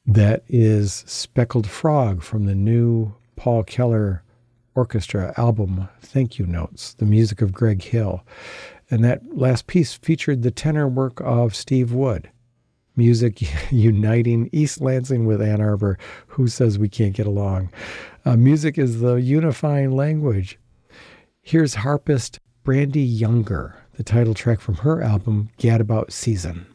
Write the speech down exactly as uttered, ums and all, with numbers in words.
That is Speckled Frog from the new Paul Keller Orchestra album, Thank You Notes, the music of Greg Hill. And that last piece featured the tenor work of Steve Wood. Music uniting East Lansing with Ann Arbor. Who says we can't get along? Uh, music is the unifying language. Here's harpist Brandy Younger, the title track from her album, Gadabout Season.